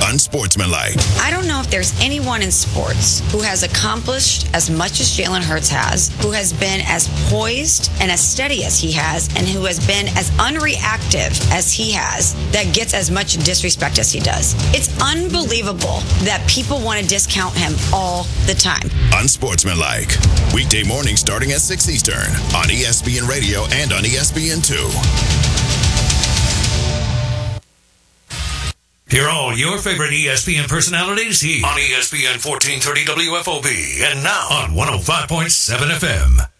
unsportsmanlike. I don't know if there's anyone in sports who has accomplished as much as Jalen Hurts has, who has been as poised and as steady as he has, and who has been as unreactive as he has, that gets as much disrespect as he does. It's unbelievable that people want to discount him all the time. Unsportsmanlike. Weekday mornings starting at 6 Eastern on ESPN Radio and on ESPN2. Hear all your favorite ESPN personalities here on ESPN 1430 WFOB and now on 105.7 FM.